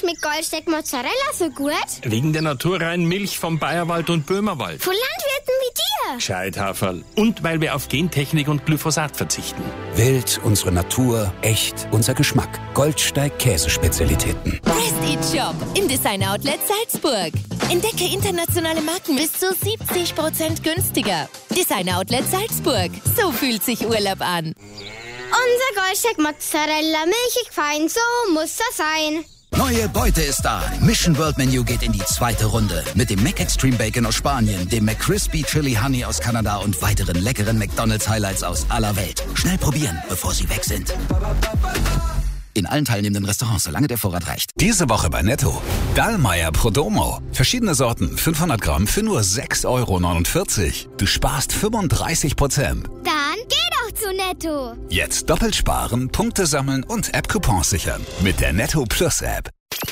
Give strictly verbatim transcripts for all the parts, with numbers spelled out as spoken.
schmeckt Goldsteak Mozzarella so gut? Wegen der naturreinen Milch vom Bayerwald und Böhmerwald. Von Landwirten wie dir. Scheithaferl. Und weil wir auf Gentechnik und Glyphosat verzichten. Wild, unsere Natur, echt, unser Geschmack. Goldsteig Käsespezialitäten. Prestige Shop im Design Outlet Salzburg. Entdecke internationale Marken bis zu siebzig Prozent günstiger. Design Outlet Salzburg. So fühlt sich Urlaub an. Unser Goldsteak Mozzarella, milchig fein, so muss das sein. Neue Beute ist da. Mission World Menu geht in die zweite Runde. Mit dem Mac Extreme Bacon aus Spanien, dem McCrispy Chili Honey aus Kanada und weiteren leckeren McDonald's Highlights aus aller Welt. Schnell probieren, bevor sie weg sind. In allen teilnehmenden Restaurants, solange der Vorrat reicht. Diese Woche bei Netto. Dallmayr Prodomo. Verschiedene Sorten, fünfhundert Gramm für nur sechs Euro neunundvierzig. Du sparst fünfunddreißig Prozent. Dann geh doch zu Netto. Jetzt doppelt sparen, Punkte sammeln und App-Coupons sichern. Mit der Netto Plus App.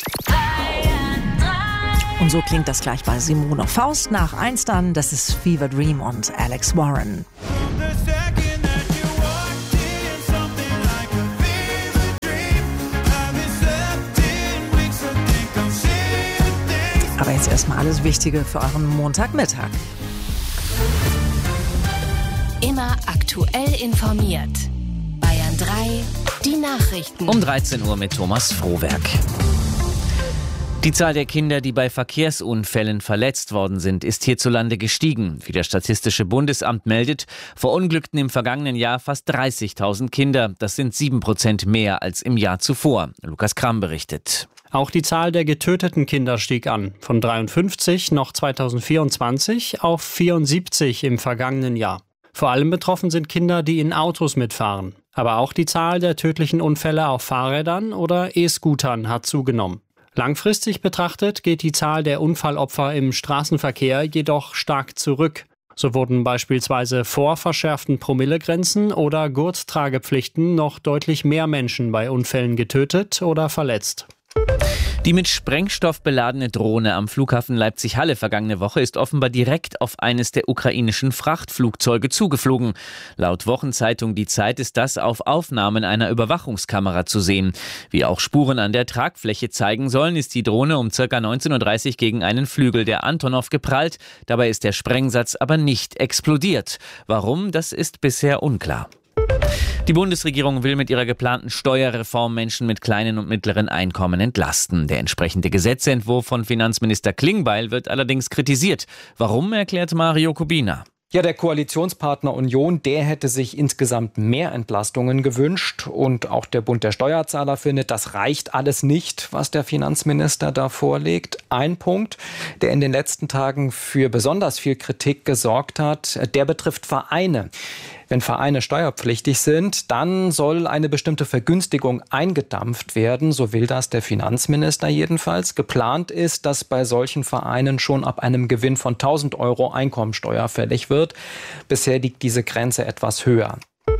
Und so klingt das gleich bei Simone Faust. Nach eins dann, das ist Fever Dream und Alex Warren. Aber jetzt erstmal alles Wichtige für euren Montagmittag. Immer aktuell informiert. Bayern drei, die Nachrichten. Um dreizehn Uhr mit Thomas Frohwerk. Die Zahl der Kinder, die bei Verkehrsunfällen verletzt worden sind, ist hierzulande gestiegen. Wie das Statistische Bundesamt meldet, verunglückten im vergangenen Jahr fast dreißigtausend Kinder. Das sind sieben Prozent mehr als im Jahr zuvor. Lukas Kramm berichtet. Auch die Zahl der getöteten Kinder stieg an. Von dreiundfünfzig noch zweitausendvierundzwanzig auf vierundsiebzig im vergangenen Jahr. Vor allem betroffen sind Kinder, die in Autos mitfahren. Aber auch die Zahl der tödlichen Unfälle auf Fahrrädern oder E-Scootern hat zugenommen. Langfristig betrachtet geht die Zahl der Unfallopfer im Straßenverkehr jedoch stark zurück. So wurden beispielsweise vor verschärften Promillegrenzen oder Gurttragepflichten noch deutlich mehr Menschen bei Unfällen getötet oder verletzt. Die mit Sprengstoff beladene Drohne am Flughafen Leipzig-Halle vergangene Woche ist offenbar direkt auf eines der ukrainischen Frachtflugzeuge zugeflogen. Laut Wochenzeitung Die Zeit ist das auf Aufnahmen einer Überwachungskamera zu sehen. Wie auch Spuren an der Tragfläche zeigen sollen, ist die Drohne um ca. neunzehn Uhr dreißig gegen einen Flügel der Antonov geprallt. Dabei ist der Sprengsatz aber nicht explodiert. Warum, das ist bisher unklar. Die Bundesregierung will mit ihrer geplanten Steuerreform Menschen mit kleinen und mittleren Einkommen entlasten. Der entsprechende Gesetzentwurf von Finanzminister Klingbeil wird allerdings kritisiert. Warum, erklärt Mario Kubina. Ja, der Koalitionspartner Union, der hätte sich insgesamt mehr Entlastungen gewünscht. Und auch der Bund der Steuerzahler findet, das reicht alles nicht, was der Finanzminister da vorlegt. Ein Punkt, der in den letzten Tagen für besonders viel Kritik gesorgt hat, der betrifft Vereine. Wenn Vereine steuerpflichtig sind, dann soll eine bestimmte Vergünstigung eingedampft werden, so will das der Finanzminister jedenfalls. Geplant ist, dass bei solchen Vereinen schon ab einem Gewinn von tausend Euro Einkommensteuer fällig wird. Bisher liegt diese Grenze etwas höher.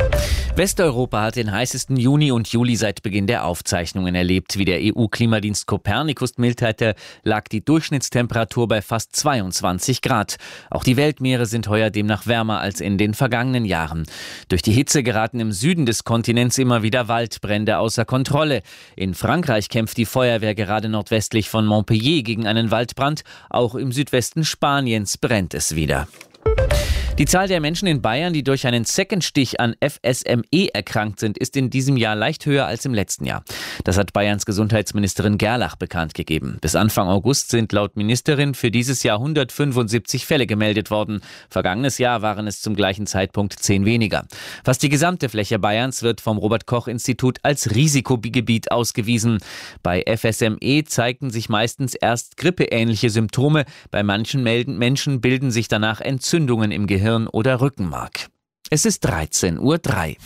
Westeuropa hat den heißesten Juni und Juli seit Beginn der Aufzeichnungen erlebt. Wie der E U-Klimadienst Copernicus mitteilte, lag die Durchschnittstemperatur bei fast zweiundzwanzig Grad. Auch die Weltmeere sind heuer demnach wärmer als in den vergangenen Jahren. Durch die Hitze geraten im Süden des Kontinents immer wieder Waldbrände außer Kontrolle. In Frankreich kämpft die Feuerwehr gerade nordwestlich von Montpellier gegen einen Waldbrand. Auch im Südwesten Spaniens brennt es wieder. Die Zahl der Menschen in Bayern, die durch einen Zeckenstich an F S M E erkrankt sind, ist in diesem Jahr leicht höher als im letzten Jahr. Das hat Bayerns Gesundheitsministerin Gerlach bekannt gegeben. Bis Anfang August sind laut Ministerin für dieses Jahr hundertfünfundsiebzig Fälle gemeldet worden. Vergangenes Jahr waren es zum gleichen Zeitpunkt zehn weniger. Fast die gesamte Fläche Bayerns wird vom Robert-Koch-Institut als Risikogebiet ausgewiesen. Bei F S M E zeigten sich meistens erst grippeähnliche Symptome. Bei manchen Menschen bilden sich danach Entzündungen im Gehirn oder Rückenmark. Es ist dreizehn Uhr drei.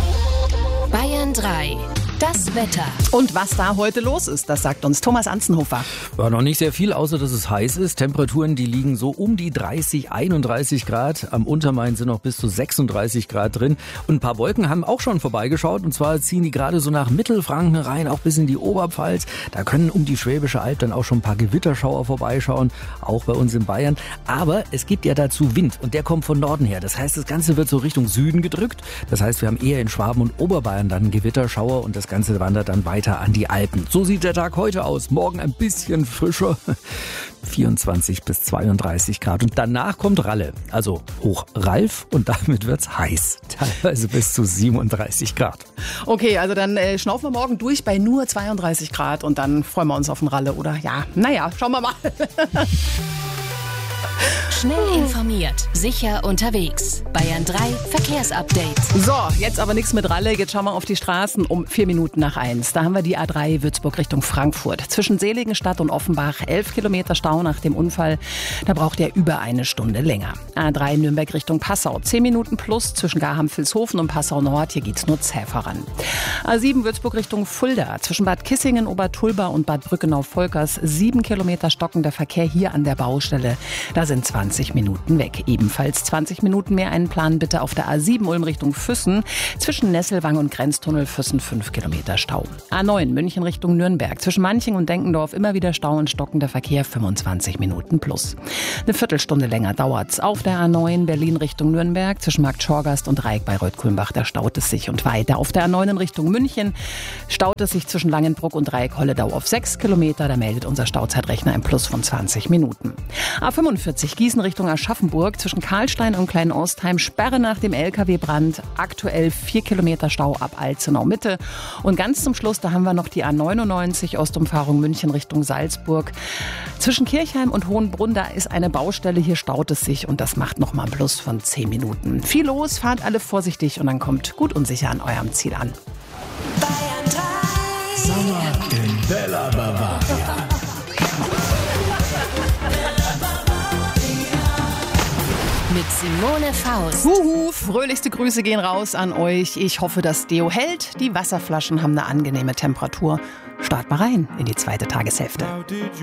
Bayern drei. Das Wetter. Und was da heute los ist, das sagt uns Thomas Anzenhofer. War noch nicht sehr viel, außer dass es heiß ist. Temperaturen, die liegen so um die dreißig, einunddreißig Grad. Am Untermain sind noch bis zu sechsunddreißig Grad drin. Und ein paar Wolken haben auch schon vorbeigeschaut. Und zwar ziehen die gerade so nach Mittelfranken rein, auch bis in die Oberpfalz. Da können um die Schwäbische Alb dann auch schon ein paar Gewitterschauer vorbeischauen, auch bei uns in Bayern. Aber es gibt ja dazu Wind und der kommt von Norden her. Das heißt, das Ganze wird so Richtung Süden gedrückt. Das heißt, wir haben eher in Schwaben und Oberbayern dann Gewitterschauer und das Ganze wandert dann weiter an die Alpen. So sieht der Tag heute aus. Morgen ein bisschen frischer. vierundzwanzig bis zweiunddreißig Grad. Und danach kommt Ralle, also hoch Ralf, und damit wird's heiß. Teilweise bis zu siebenunddreißig Grad. Okay, also dann äh, schnaufen wir morgen durch bei nur zweiunddreißig Grad und dann freuen wir uns auf den Ralle, oder? Ja, naja, schauen wir mal. Schnell informiert, sicher unterwegs. Bayern drei Verkehrsupdate. So, jetzt aber nichts mit Ralle. Jetzt schauen wir auf die Straßen um vier Minuten nach eins. Da haben wir die A drei Würzburg Richtung Frankfurt. Zwischen Seligenstadt und Offenbach elf Kilometer Stau nach dem Unfall. Da braucht ihr über eine Stunde länger. A drei Nürnberg Richtung Passau. zehn Minuten plus zwischen Garham-Vilshofen und Passau Nord. Hier geht's nur zäh voran. A sieben Würzburg Richtung Fulda. Zwischen Bad Kissingen, Obertulba und Bad Brückenau-Volkers. sieben Kilometer stockender Verkehr hier an der Baustelle. Da sind zwanzig Minuten weg. Ebenfalls zwanzig Minuten mehr einplanen bitte auf der A sieben Ulm Richtung Füssen. Zwischen Nesselwang und Grenztunnel Füssen fünf Kilometer Stau. A neun München Richtung Nürnberg. Zwischen Manching und Denkendorf immer wieder Stau und stockender Verkehr, fünfundzwanzig Minuten plus. Eine Viertelstunde länger dauert's. Auf der A neun Berlin Richtung Nürnberg. Zwischen Markt Schorgast und Dreieck bei Reuth-Kulmbach, da staut es sich. Und weiter auf der A neun in Richtung München staut es sich zwischen Langenbruck und Dreieck Holledau auf sechs Kilometer. Da meldet unser Stauzeitrechner ein Plus von zwanzig Minuten. A fünfundvierzig Gießen Richtung Aschaffenburg. Zwischen Karlstein und Klein-Ostheim Sperre nach dem L K W-Brand. Aktuell vier Kilometer Stau ab Alzenau Mitte. Und ganz zum Schluss, da haben wir noch die A neunundneunzig Ostumfahrung München Richtung Salzburg. Zwischen Kirchheim und Hohenbrunn, da ist eine Baustelle. Hier staut es sich und das macht nochmal ein Plus von zehn Minuten. Viel los, fahrt alle vorsichtig und dann kommt gut und sicher an eurem Ziel an. Bayern drei. Sommer in Bella Bavaria. Mit Simone Faust. Huhu, fröhlichste Grüße gehen raus an euch. Ich hoffe, das Deo hält. Die Wasserflaschen haben eine angenehme Temperatur. Start mal rein in die zweite Tageshälfte.